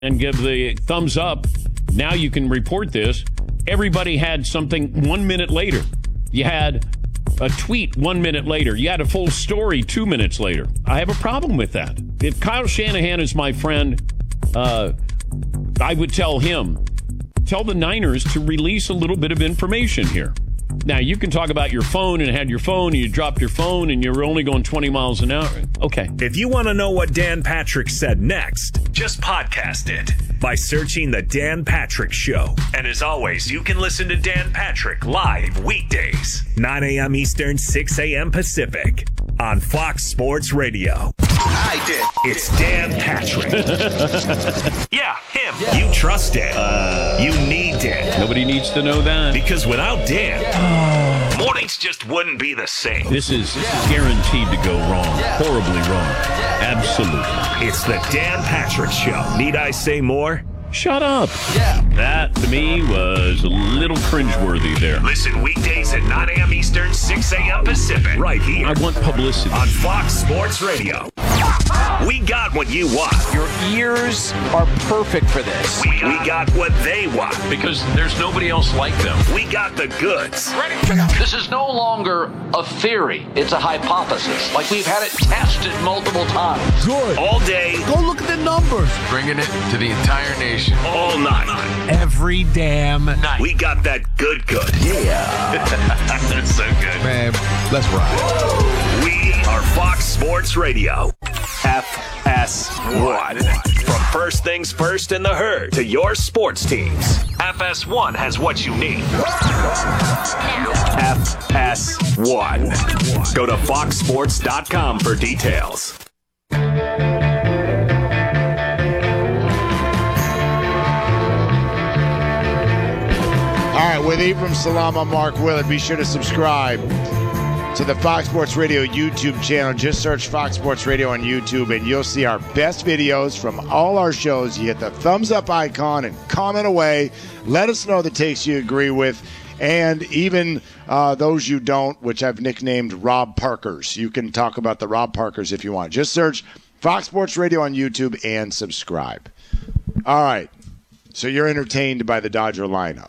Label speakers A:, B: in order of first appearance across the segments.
A: and give the thumbs up. Now you can report this. Everybody had something 1 minute later. You had a tweet 1 minute later. You had a full story 2 minutes later. I have a problem with that. If Kyle Shanahan is my friend, I would tell him, tell the Niners to release a little bit of information here. Now, you can talk about your phone and had your phone and you dropped your phone and you were only going 20 miles an hour. Okay.
B: If you want to know what Dan Patrick said next, just podcast it by searching The Dan Patrick Show. And as always, you can listen to Dan Patrick live weekdays, 9 a.m. Eastern, 6 a.m. Pacific on Fox Sports Radio.
C: I did.
B: It's Dan Patrick. Yeah, him. Yeah. You trust Dan. You need Dan.
A: Nobody needs to know that.
B: Because without Dan, mornings just wouldn't be the same.
A: This is guaranteed to go wrong. Horribly wrong. Absolutely.
B: It's the Dan Patrick Show. Need I say more?
A: Shut up. Yeah. That, to me, was a little cringeworthy there.
B: Listen weekdays at 9 a.m. Eastern, 6 a.m. Pacific. Right here.
A: I want publicity.
B: On Fox Sports Radio. We got what you want.
C: Your ears are perfect for this.
B: We got what they want.
A: Because there's nobody else like them.
B: We got the goods.
C: Ready? This is no longer a theory. It's a hypothesis. Like we've had it tested multiple times.
D: Good.
B: All day.
D: Go look at the numbers.
E: Bringing it to the entire nation.
B: All night.
D: Every damn night.
B: We got that good.
C: Yeah.
B: That's so good.
E: Man, let's ride.
B: We are Fox Sports Radio. FS1. From first things first in the herd to your sports teams. FS1 has what you need. FS1. Go to foxsports.com for details.
F: All right, with Ephraim Salam, I'm Mark Willard. Be sure to subscribe to the Fox Sports Radio YouTube channel. Just search Fox Sports Radio on YouTube, and you'll see our best videos from all our shows. You hit the thumbs up icon and comment away. Let us know the takes you agree with, and even those you don't, which I've nicknamed Rob Parkers. You can talk about the Rob Parkers if you want. Just search Fox Sports Radio on YouTube and subscribe. All right, so you're entertained by the Dodger lineup.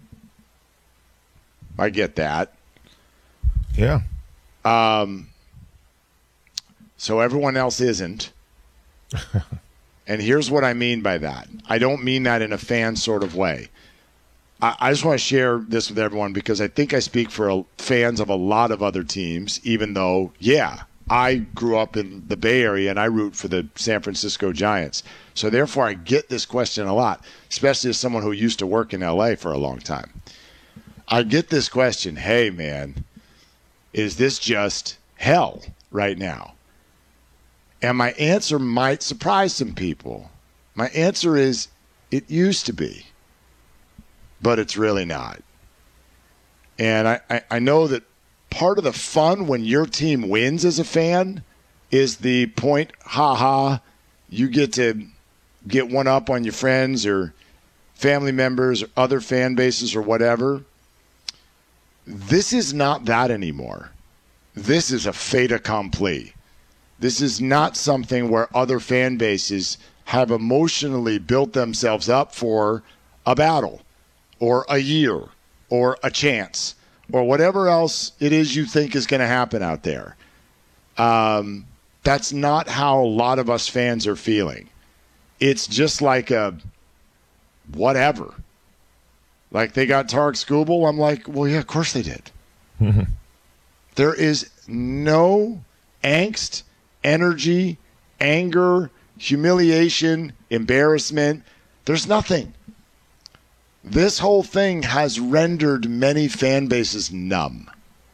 F: I get that.
E: Yeah.
F: So everyone else isn't. And here's what I mean by that. I don't mean that in a fan sort of way. I just want to share this with everyone because I think I speak for fans of a lot of other teams, even though, I grew up in the Bay Area and I root for the San Francisco Giants. So therefore I get this question a lot, especially as someone who used to work in LA for a long time. I get this question, hey, man, is this just hell right now? And my answer might surprise some people. My answer is it used to be, but it's really not. And I know that part of the fun when your team wins as a fan is the point, you get to get one up on your friends or family members or other fan bases or whatever. This is not that anymore. This is a fait accompli. This is not something where other fan bases have emotionally built themselves up for a battle or a year or a chance or whatever else it is you think is going to happen out there. That's not how a lot of us fans are feeling. It's just like a whatever. Like they got Tarek Skubal. I'm like, well, yeah, of course they did. Mm-hmm. There is no angst, energy, anger, humiliation, embarrassment. There's nothing. This whole thing has rendered many fan bases numb.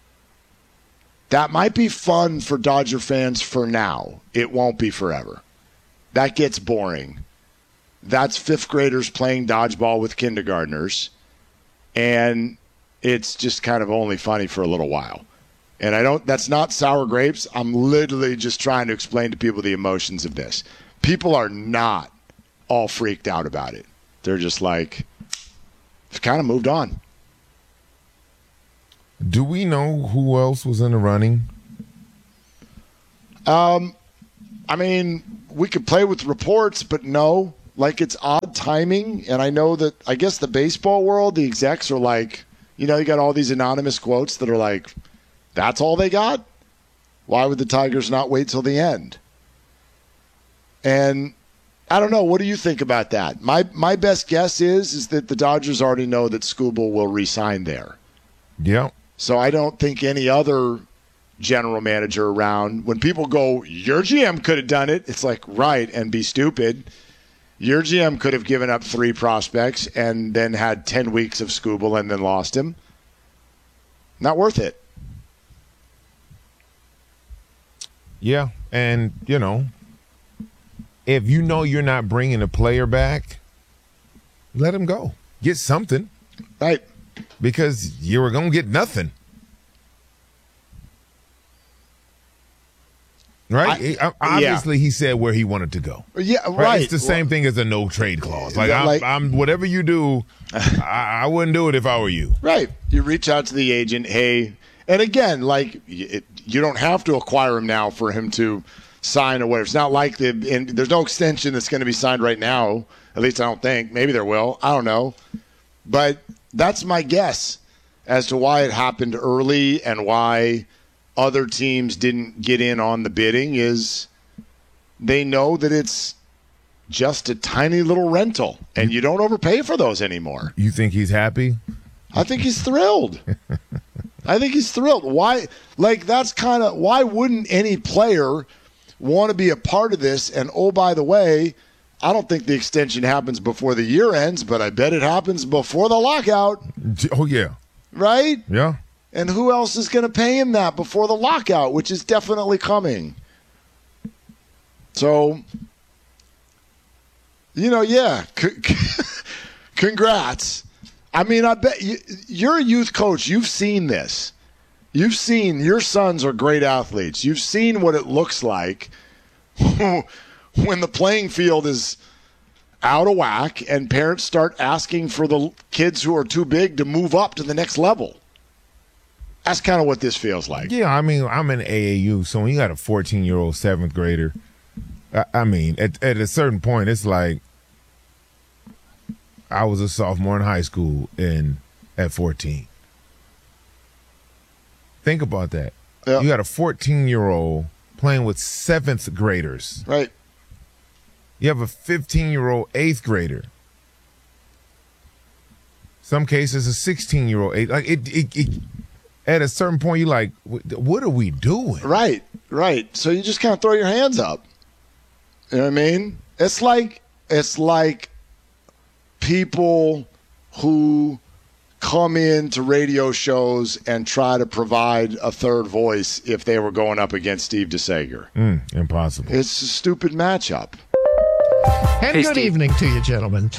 F: That might be fun for Dodger fans for now. It won't be forever. That gets boring. That's fifth graders playing dodgeball with kindergartners. And it's just kind of only funny for a little while. And that's not sour grapes. I'm literally just trying to explain to people the emotions of this. People are not all freaked out about it. They're just like, it's kind of moved on.
E: Do we know who else was in the running?
F: I mean, we could play with reports, but no. like it's odd timing. And I know that, I guess the baseball world, the execs are like, you got all these anonymous quotes that are like, that's all they got? Why would the Tigers not wait till the end? And I don't know. What do you think about that? My best guess is that the Dodgers already know that Skubal will re-sign there.
E: Yeah.
F: So I don't think any other general manager around, when people go, your GM could have done it, it's like, right, and be stupid. Your GM could have given up 3 prospects and then had 10 weeks of Skubal and then lost him. Not worth it.
E: Yeah, and, if you know you're not bringing a player back, let him go. Get something.
F: Right.
E: Because you were going to get nothing. Right? Obviously, he said where he wanted to go.
F: Yeah, right.
E: It's the same thing as a no-trade clause. I'm whatever you do, I wouldn't do it if I were you.
F: Right. You reach out to the agent, hey, and again, you don't have to acquire him now for him to sign or whatever. It's not like there's no extension that's going to be signed right now. At least I don't think. Maybe there will. I don't know. But that's my guess as to why it happened early and why other teams didn't get in on the bidding is they know that it's just a tiny little rental, and you don't overpay for those anymore.
E: You think he's happy?
F: I think he's thrilled. Why? Why wouldn't any player want to be a part of this? And oh, by the way, I don't think the extension happens before the year ends, but I bet it happens before the lockout.
E: Oh, yeah.
F: Right?
E: Yeah.
F: And who else is going to pay him that before the lockout, which is definitely coming? So, yeah. Congrats. I mean, I bet you're a youth coach. You've seen this. You've seen your sons are great athletes. You've seen what it looks like when the playing field is out of whack and parents start asking for the kids who are too big to move up to the next level. That's kind of what this feels like.
E: Yeah, I mean, I'm in AAU, so when you got a 14-year-old 7th grader, I mean, at a certain point, it's like I was a sophomore in high school at 14. Think about that. Yep. You got a 14-year-old playing with 7th graders.
F: Right.
E: You have a 15-year-old 8th grader. Some cases, a 16-year-old 8th. Like it at a certain point, you're like, what are we doing?
F: Right. So you just kind of throw your hands up. You know what I mean? It's like people who come into radio shows and try to provide a third voice if they were going up against Steve DeSager.
E: Impossible.
F: It's a stupid matchup.
D: And good evening to you, gentlemen.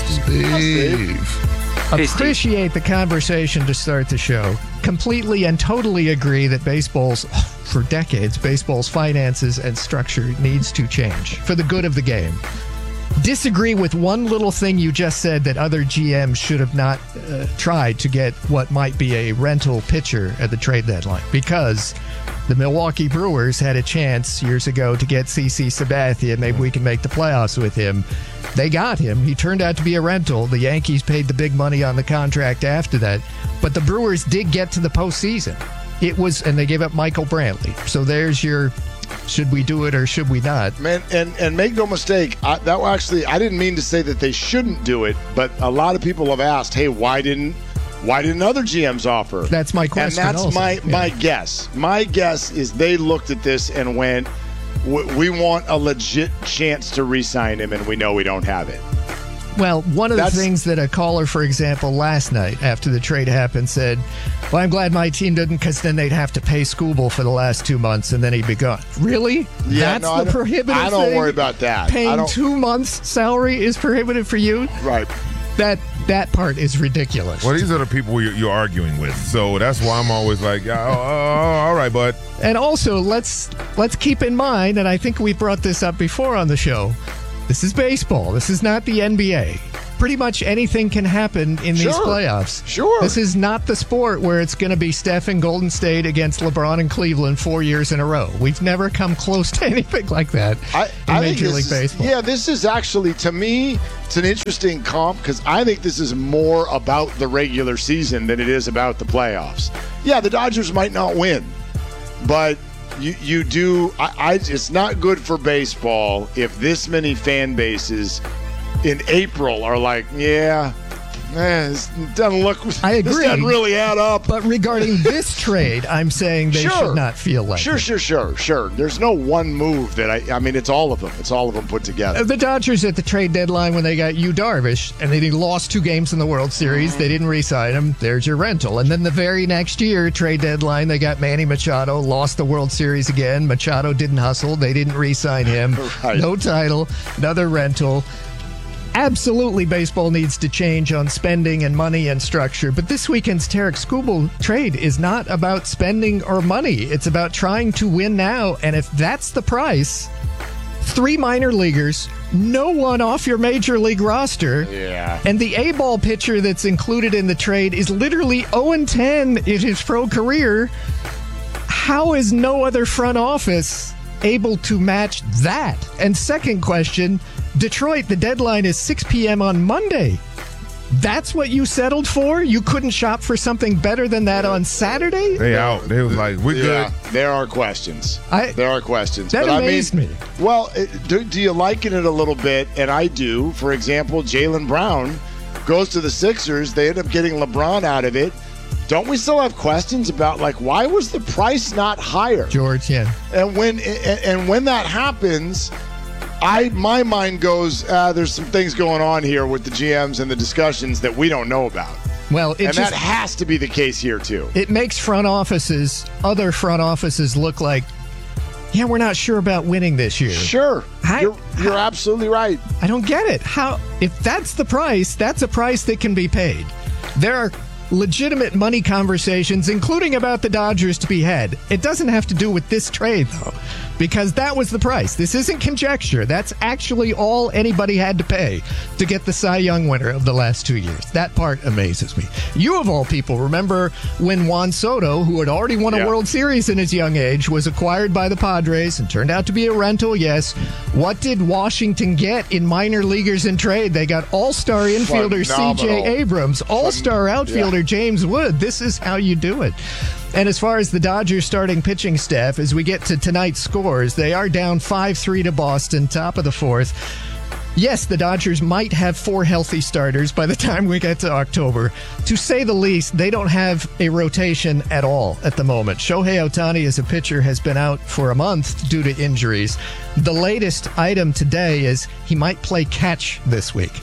E: Steve.
D: Appreciate the conversation to start the show. Completely and totally agree that for decades, baseball's finances and structure needs to change for the good of the game. Disagree with one little thing you just said, that other GMs should have not tried to get what might be a rental pitcher at the trade deadline, because the Milwaukee Brewers had a chance years ago to get CC Sabathia. Maybe we can make the playoffs with him. They got him. He turned out to be a rental. The Yankees paid the big money on the contract after that. But the Brewers did get to the postseason. And they gave up Michael Brantley. So there's your, should we do it or should we not?
F: Man, and make no mistake, I didn't mean to say that they shouldn't do it, but a lot of people have asked, hey, why didn't other GMs offer?
D: That's my question.
F: And that's
D: also.
F: my guess. My guess is they looked at this and went, we want a legit chance to re-sign him, and we know we don't have it.
D: Well, one of the things that a caller, for example, last night after the trade happened said, well, I'm glad my team didn't, because then they'd have to pay Skubal for the last 2 months and then he'd be gone. Really?
F: Yeah,
D: That's the prohibitive thing?
F: I don't worry about that.
D: Paying 2 months salary is prohibitive for you?
F: Right.
D: That part is ridiculous.
E: Well, these are the people you're arguing with, so that's why I'm always like, all right, bud.
D: And also, let's keep in mind, and I think we brought this up before on the show, this is baseball. This is not the NBA. pretty much anything can happen in these playoffs.
F: Sure.
D: This is not the sport where it's going to be Steph and Golden State against LeBron and Cleveland 4 years in a row. We've never come close to anything like that in Major League Baseball.
F: Yeah, this is actually, to me, it's an interesting comp because I think this is more about the regular season than it is about the playoffs. Yeah, the Dodgers might not win, but you do. It's not good for baseball if this many fan bases in April are like, this doesn't look.
D: I agree.
F: This doesn't really add up.
D: But regarding this trade, I'm saying they should not feel like
F: Sure. There's no one move that I mean, it's all of them. It's all of them put together.
D: The Dodgers at the trade deadline when they got Yu Darvish, and they lost 2 games in the World Series. They didn't re-sign him. There's your rental. And then the very next year, trade deadline, they got Manny Machado, lost the World Series again. Machado didn't hustle. They didn't re-sign him.
F: Right.
D: No title, another rental. Absolutely, baseball needs to change on spending and money and structure. But this weekend's Tarek Skubal trade is not about spending or money. It's about trying to win now. And if that's the price, 3 minor leaguers, no one off your major league roster.
F: Yeah.
D: And the A-ball pitcher that's included in the trade is literally 0-10 in his pro career. How is no other front office able to match that? And second question, Detroit, the deadline is 6 p.m. on Monday. That's what you settled for? You couldn't shop for something better than that on Saturday?
E: They out. They was like, we're good.
F: There are questions. There are questions.
D: That amazed me.
F: Well, do you liken it a little bit? And I do. For example, Jaylen Brown goes to the Sixers. They end up getting LeBron out of it. Don't we still have questions about, like, why was the price not higher?
D: George, yeah.
F: And when that happens, my mind goes, there's some things going on here with the GMs and the discussions that we don't know about.
D: Well,
F: that has to be the case here, too.
D: It makes other front offices look like, we're not sure about winning this year.
F: Sure. You're absolutely right.
D: I don't get it. If that's the price, that's a price that can be paid. There are legitimate money conversations, including about the Dodgers, to be had. It doesn't have to do with this trade, though, because that was the price. This isn't conjecture. That's actually all anybody had to pay to get the Cy Young winner of the last 2 years. That part amazes me. You, of all people, remember when Juan Soto, who had already won a World Series in his young age, was acquired by the Padres and turned out to be a rental, yes. What did Washington get in minor leaguers in trade? They got all-star infielder C.J. Abrams, all-star outfielder James Wood. This is how you do it. And as far as the Dodgers starting pitching staff, as we get to tonight's scores, they are down 5-3 to Boston, top of the 4th. Yes, the Dodgers might have 4 healthy starters by the time we get to October. To say the least, they don't have a rotation at all at the moment. Shohei Ohtani as a pitcher has been out for a month due to injuries. The latest item today is he might play catch this week.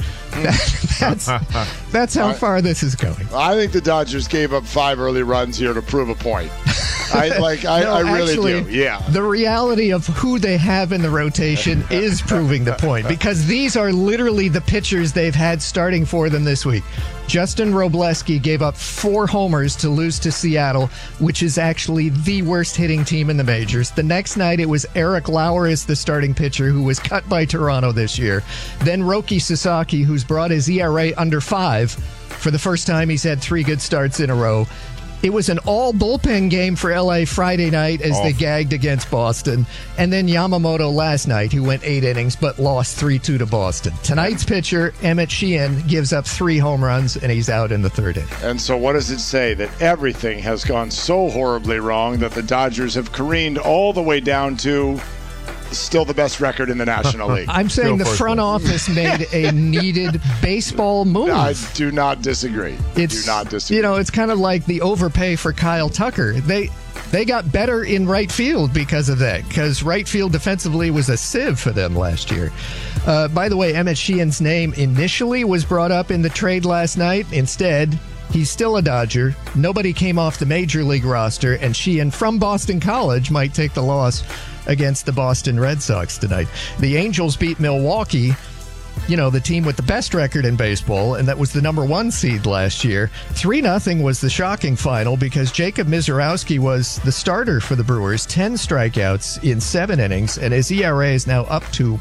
D: That's how far this is going.
F: I think the Dodgers gave up 5 early runs here to prove a point. I really do. Yeah.
D: The reality of who they have in the rotation is proving the point, because these are literally the pitchers they've had starting for them this week. Justin Robleski gave up 4 homers to lose to Seattle, which is actually the worst hitting team in the majors. The next night, it was Eric Lauer as the starting pitcher, who was cut by Toronto this year. Then Roki Sasaki, who's brought his ERA under 5. For the first time, he's had 3 good starts in a row. It was an all bullpen game for LA Friday night as they gagged against Boston. And then Yamamoto last night, who went 8 innings but lost 3-2 to Boston. Tonight's pitcher, Emmett Sheehan, gives up 3 home runs and he's out in the 3rd inning.
F: And so what does it say? That everything has gone so horribly wrong that the Dodgers have careened all the way down to still the best record in the National League.
D: I'm saying the front office made a needed baseball move.
F: I do not disagree. Do not disagree.
D: You know, it's kind of like the overpay for Kyle Tucker. They got better in right field because of that, because right field defensively was a sieve for them last year. By the way, Emmett Sheehan's name initially was brought up in the trade last night. Instead, he's still a Dodger. Nobody came off the major league roster, and Sheehan from Boston College might take the loss against the Boston Red Sox tonight. The Angels beat Milwaukee the team with the best record in baseball, and that was the number 1 seed last year. 3-0 was the shocking final because Jacob Misiorowski was the starter for the Brewers, 10 strikeouts in 7 innings, and his ERA is now up to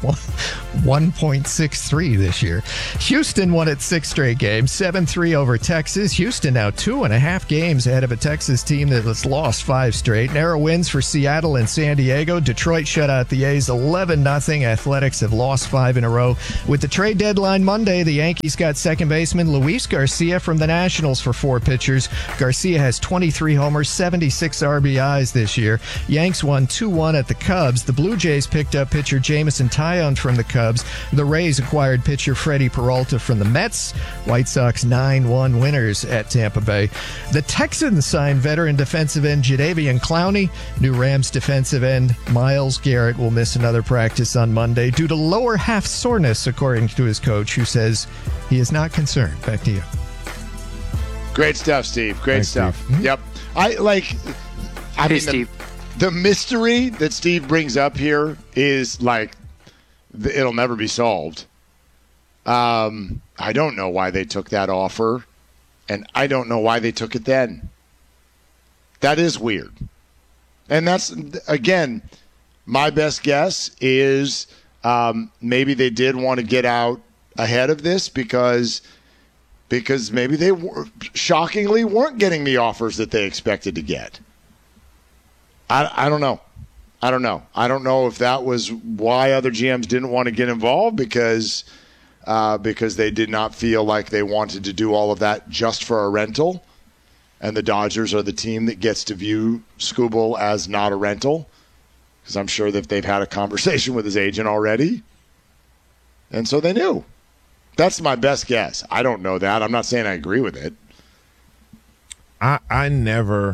D: 1.63 this year. Houston won its 6th straight game, 7-3 over Texas. Houston now 2.5 games ahead of a Texas team that has lost 5 straight. Narrow wins for Seattle and San Diego. Detroit shut out the A's 11-0. Athletics have lost 5 in a row. With the trade deadline Monday, the Yankees got second baseman Luis Garcia from the Nationals for 4 pitchers. Garcia has 23 homers, 76 RBIs this year. Yanks won 2-1 at the Cubs. The Blue Jays picked up pitcher Jameson Taillon from the Cubs. The Rays acquired pitcher Freddie Peralta from the Mets. White Sox 9-1 winners at Tampa Bay. The Texans signed veteran defensive end Jadeveon Clowney. New Rams defensive end Myles Garrett will miss another practice on Monday due to lower half soreness, according to his coach, who says he is not concerned. Back to you.
F: Great stuff, Steve. Great stuff. Steve. Yep.
G: Steve.
F: The mystery that Steve brings up here is like it'll never be solved. I don't know why they took that offer, and I don't know why they took it then. That is weird. And that's, again, my best guess is maybe they did want to get out ahead of this because maybe they shockingly weren't getting the offers that they expected to get. I don't know. I don't know if that was why other GMs didn't want to get involved because they did not feel like they wanted to do all of that just for a rental. And the Dodgers are the team that gets to view Skubal as not a rental, because I'm sure that they've had a conversation with his agent already. And so they knew. That's my best guess. I don't know that. I'm not saying I agree with it.
E: I never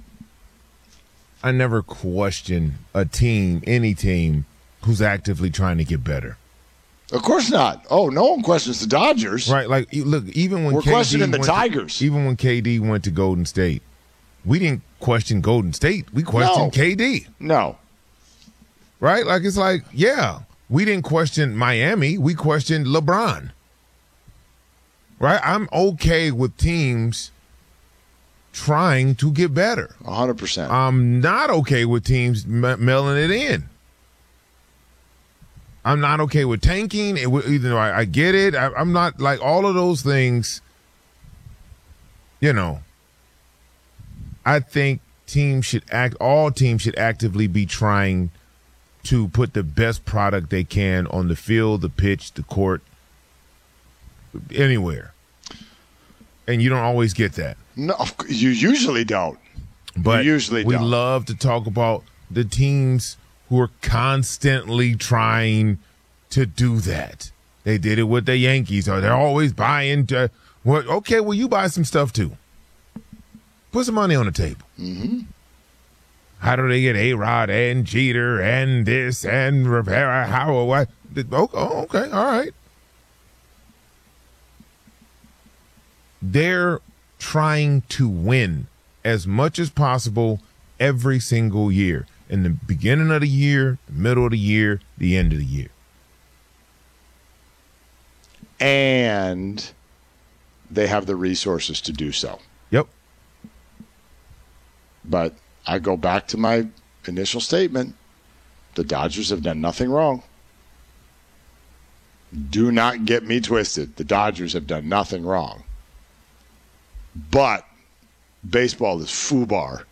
E: question a team, any team, who's actively trying to get better.
F: Of course not. Oh, no one questions the Dodgers.
E: Right, like, look, even when
F: we're questioning the Tigers.
E: Even when KD went to Golden State, we didn't question Golden State. We questioned KD.
F: No.
E: Right? Like, it's like, yeah, we didn't question Miami. We questioned LeBron. Right? I'm okay with teams trying to get better.
F: 100%.
E: I'm not okay with teams mailing it in. I'm not okay with tanking. Even though I get it, I'm not like all of those things. I think all teams should actively be trying to put the best product they can on the field, the pitch, the court, anywhere. And you don't always get that.
F: No, you usually don't.
E: But we love to talk about the teams who are constantly trying to do that. They did it with the Yankees, or they're always buying. Okay, well, you buy some stuff too. Put some money on the table.
F: Mm-hmm.
E: How do they get A-Rod and Jeter and this and Rivera? How or what? Okay, all right. They're trying to win as much as possible every single year. In the beginning of the year, the middle of the year, the end of the year.
F: And they have the resources to do so.
E: Yep.
F: But I go back to my initial statement. The Dodgers have done nothing wrong. Do not get me twisted. The Dodgers have done nothing wrong. But baseball is FUBAR.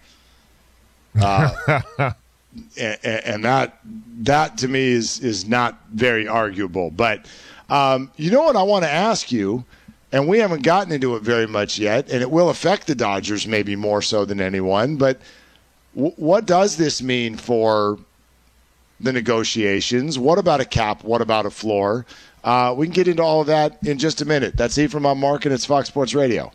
F: And that to me is not very arguable. But you know what I want to ask you, and we haven't gotten into it very much yet, and it will affect the Dodgers maybe more so than anyone, but what does this mean for the negotiations? What about a cap? What about a floor? We can get into all of that in just a minute. That's Ephraim on Mark, and it's Fox Sports Radio.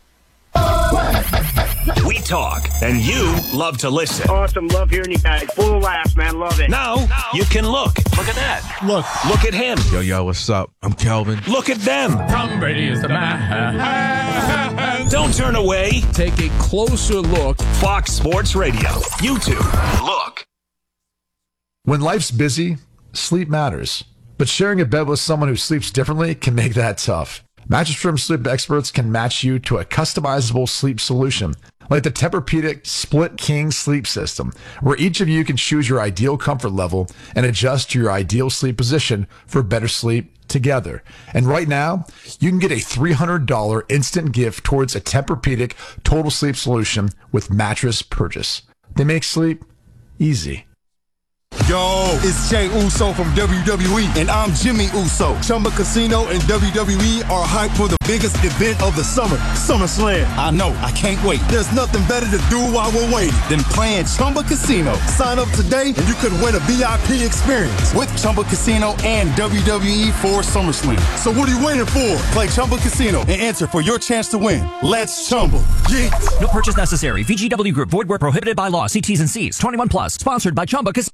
B: We talk, and you love to listen.
H: Awesome. Love hearing you guys. Full of laughs, man. Love it.
B: Now you can look. Look at that. Look at him.
I: Yo, what's up? I'm Kelvin.
B: Look at them.
J: Tom Brady is the man.
B: Don't turn away.
J: Take a closer look.
B: Fox Sports Radio. YouTube. Look.
K: When life's busy, sleep matters.
G: But sharing a bed with someone who sleeps differently can make that tough. Mattress Firm sleep experts can match you to a customizable sleep solution, like the Tempur-Pedic Split King Sleep System, where each of you can choose your ideal comfort level and adjust to your ideal sleep position for better sleep together. And right now, you can get a $300 instant gift towards a Tempur-Pedic total sleep solution with mattress purchase. They make sleep easy.
K: Yo, it's Jay Uso from WWE, and I'm Jimmy Uso. Chumba Casino and WWE are hyped for the biggest event of the summer, SummerSlam. I know, I can't wait. There's nothing better to do while we're waiting than playing Chumba Casino. Sign up today, and you could win a VIP experience with Chumba Casino and WWE for SummerSlam. So what are you waiting for? Play Chumba Casino and enter for your chance to win. Let's Chumba. Yeah.
L: No purchase necessary. VGW Group. Void where prohibited by law. See T's and C's. 21 plus. Sponsored by Chumba Casino.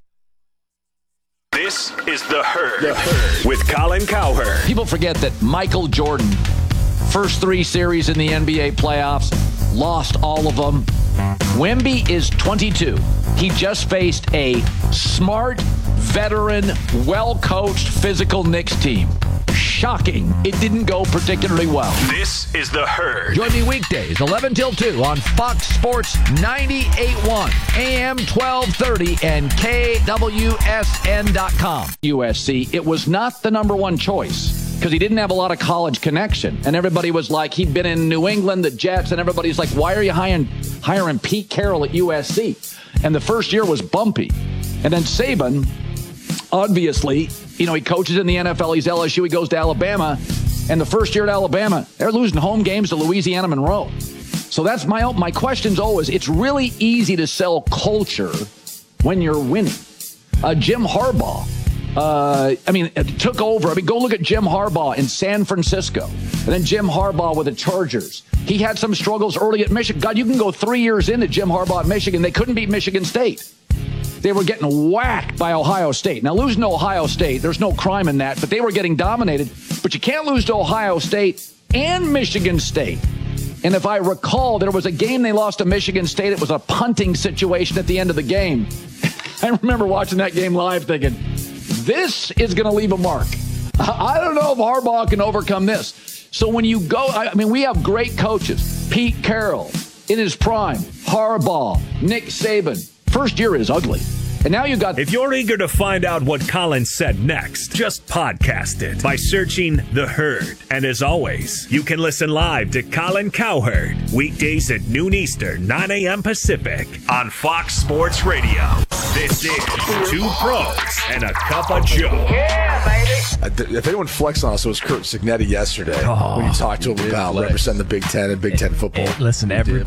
B: This is The Herd with Colin Cowherd.
C: People forget that Michael Jordan, first 3 series in the NBA playoffs, lost all of them. Wemby is 22. He just faced a smart, veteran, well-coached, physical Knicks team. Shocking. It didn't go particularly well.
B: This is The Herd.
C: Join me weekdays, 11 till 2 on Fox Sports 98.1, AM 1230, and KWSN.com. USC, it was not the number one choice because he didn't have a lot of college connection. And everybody was like, he'd been in New England, the Jets, and everybody's like, why are you hiring Pete Carroll at USC? And the first year was bumpy. And then Saban, obviously, you know, he coaches in the NFL. He's LSU. He goes to Alabama. And the first year at Alabama, they're losing home games to Louisiana Monroe. So that's my question's always, it's really easy to sell culture when you're winning. Jim Harbaugh, took over. Go look at Jim Harbaugh in San Francisco. And then Jim Harbaugh with the Chargers. He had some struggles early at Michigan. God, you can go 3 years into Jim Harbaugh at Michigan. They couldn't beat Michigan State. They were getting whacked by Ohio State. Now, losing to Ohio State, there's no crime in that, but they were getting dominated. But you can't lose to Ohio State and Michigan State. And if I recall, there was a game they lost to Michigan State. It was a punting situation at the end of the game. I remember watching that game live thinking, this is going to leave a mark. I don't know if Harbaugh can overcome this. So when you go, we have great coaches. Pete Carroll in his prime, Harbaugh, Nick Saban. First year is ugly. And now you got...
B: If you're eager to find out what Colin said next, just podcast it by searching The Herd. And as always, you can listen live to Colin Cowherd weekdays at noon Eastern, 9 a.m. Pacific on Fox Sports Radio. This is 2 Pros and a Cup of Joe.
G: Yeah, baby. If anyone flexed on us, it was Kurt Signetti yesterday when you talked to him about representing the Big Ten and Big Ten football.
J: Listen,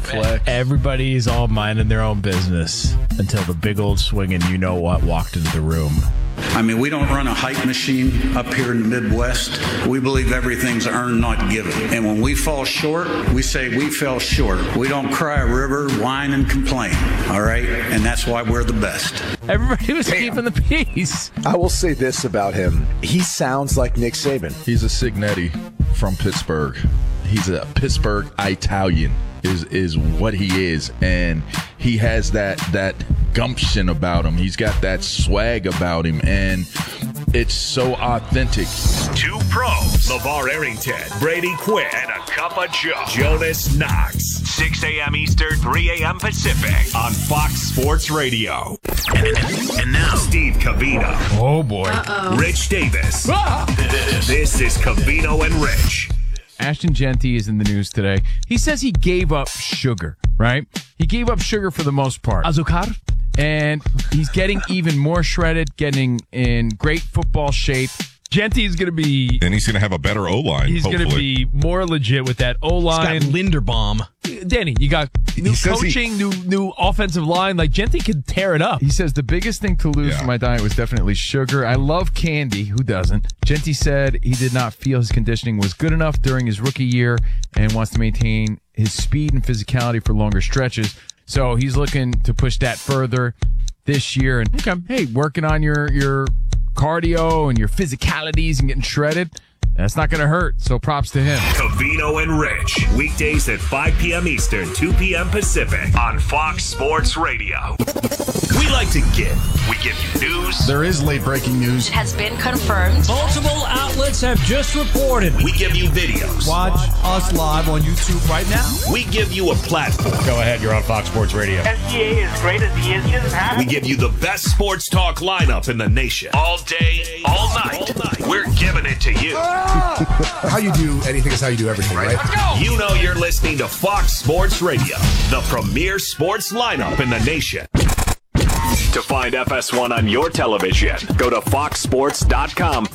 J: everybody's all minding their own business until the big old swinging you-know-what walked into the room.
M: I mean, we don't run a hype machine up here in the Midwest. We believe everything's earned, not given. And when we fall short, we say we fell short. We don't cry a river, whine, and complain, all right? And that's why we're the best.
J: Everybody was keeping the peace.
G: I will say this about him. He sounds like Nick Saban.
I: He's a Signetti from Pittsburgh. He's a Pittsburgh Italian is what he is. And he has that gumption about him. He's got that swag about him. And it's so authentic.
B: 2 Pros, LeVar Arrington, Brady Quinn, and a Cup of Joe. Jonas Knox, 6 a.m. Eastern, 3 a.m. Pacific on Fox Sports Radio. And now, Steve Covino.
J: Oh, boy.
B: Rich Davis. This is Covino and Rich.
J: Ashton Genty is in the news today. He says he gave up sugar, right? He gave up sugar for the most part.
N: Azúcar.
J: And he's getting even more shredded, getting in great football shape. Genty is going to be...
O: And he's going to have a better O-line,
N: He's going to be more legit with that O-line.
J: He's got
N: Linderbaum. Danny, you got new coaching, new offensive line. Like, Genty could tear it up.
J: He says the biggest thing to lose from my diet was definitely sugar. I love candy. Who doesn't? Genty said he did not feel his conditioning was good enough during his rookie year and wants to maintain his speed and physicality for longer stretches. So he's looking to push that further this year. And, hey, working on your cardio and your physicalities and getting shredded. That's not going to hurt, so props to him.
B: Covino and Rich, weekdays at 5 p.m. Eastern, 2 p.m. Pacific on Fox Sports Radio. We like to give. We give you news.
O: There is late breaking news.
P: It has been confirmed.
Q: Multiple outlets have just reported.
B: We give you videos.
Q: Watch us live on YouTube right now.
B: We give you a platform.
R: Go ahead, you're on Fox Sports Radio.
H: SGA is great as he is. He doesn't have
B: We give you the best sports talk lineup in the nation. All day, all night. We're giving it to you.
G: How you do anything is how you do everything, right?
B: Let's go. You know you're listening to Fox Sports Radio, the premier sports lineup in the nation. To find FS1 on your television, go to foxsports.com